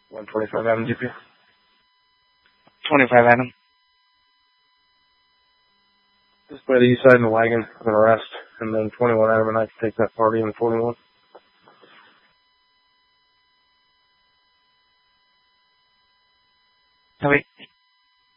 125 Adam GP. 25 Adam. Just by the east side in the wagon, I'm going to rest. And then 21 Adam and I can take that party in 41. Copy.